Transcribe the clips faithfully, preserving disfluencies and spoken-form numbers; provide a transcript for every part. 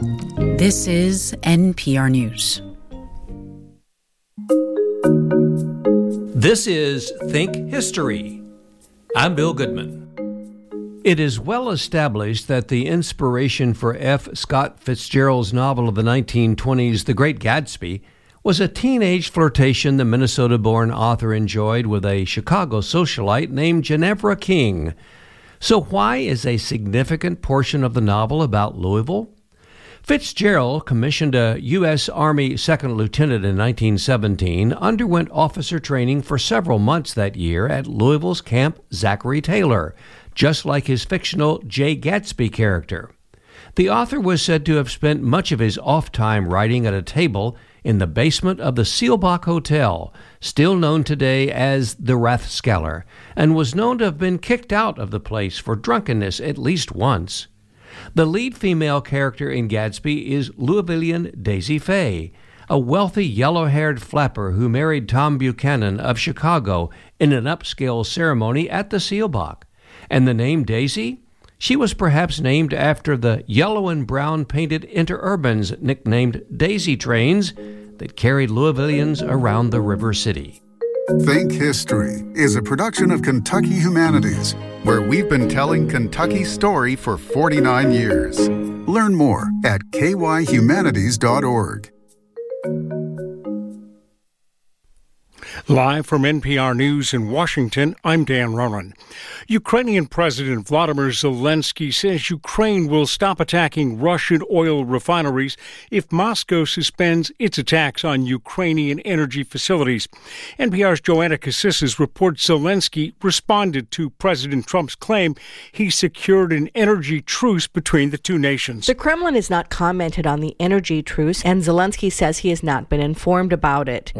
This is N P R News. This is Think History. I'm Bill Goodman. It is well established that the inspiration for F. Scott Fitzgerald's novel of the nineteen twenties, The Great Gatsby, was a teenage flirtation the Minnesota-born author enjoyed with a Chicago socialite named Ginevra King. So why is a significant portion of the novel about Louisville? Fitzgerald, commissioned a U S. Army second lieutenant in nineteen seventeen, underwent officer training for several months that year at Louisville's Camp Zachary Taylor, just like his fictional Jay Gatsby character. The author was said to have spent much of his off time writing at a table in the basement of the Seelbach Hotel, still known today as the Rathskeller, and was known to have been kicked out of the place for drunkenness at least once. The lead female character in Gatsby is Louisvillian Daisy Fay, a wealthy yellow-haired flapper who married Tom Buchanan of Chicago in an upscale ceremony at the Seelbach. And the name Daisy? She was perhaps named after the yellow and brown painted interurbans nicknamed Daisy trains that carried Louisvillians around the River City. Think History is a production of Kentucky Humanities, where we've been telling Kentucky's story for forty-nine years. Learn more at k y humanities dot org. Live from N P R News in Washington, I'm Dan Ronan. Ukrainian President Vladimir Zelensky says Ukraine will stop attacking Russian oil refineries if Moscow suspends its attacks on Ukrainian energy facilities. N P R's Joanna Cassis reports Zelensky responded to President Trump's claim he secured an energy truce between the two nations. The Kremlin has not commented on the energy truce, and Zelensky says he has not been informed about it.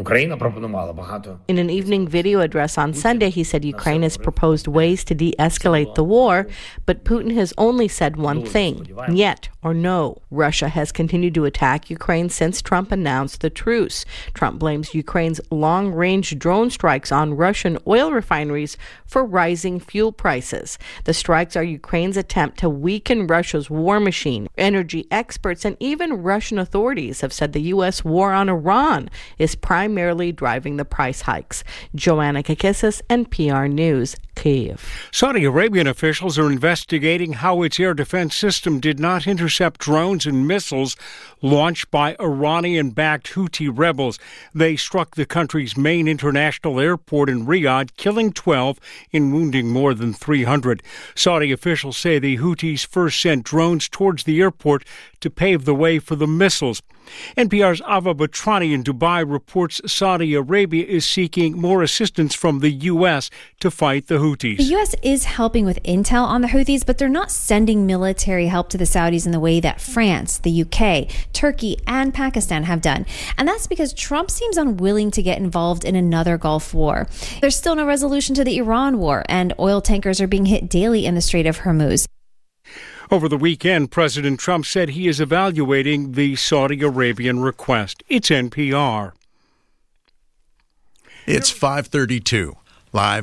In an evening video address on Sunday, he said Ukraine has proposed ways to de-escalate the war, but Putin has only said one thing, yet or no. Russia has continued to attack Ukraine since Trump announced the truce. Trump blames Ukraine's long-range drone strikes on Russian oil refineries for rising fuel prices. The strikes are Ukraine's attempt to weaken Russia's war machine. Energy experts and even Russian authorities have said the U S war on Iran is primarily driving the price hikes. Joanna Kakissis, N P R News, Kyiv. Saudi Arabian officials are investigating how its air defense system did not intercept drones and missiles launched by Iranian-backed Houthi rebels. They struck the country's main international airport in Riyadh, killing twelve and wounding more than three hundred. Saudi officials say the Houthis first sent drones towards the airport to pave the way for the missiles. N P R's Ava Batrani in Dubai reports Saudi Arabia is seeking more assistance from the U S to fight the Houthis. The U S is helping with intel on the Houthis, but they're not sending military help to the Saudis in the way that France, the U K, Turkey, and Pakistan have done. And that's because Trump seems unwilling to get involved in another Gulf war. There's still no resolution to the Iran war, and oil tankers are being hit daily in the Strait of Hormuz. Over the weekend, President Trump said he is evaluating the Saudi Arabian request. It's N P R. It's five thirty-two. Live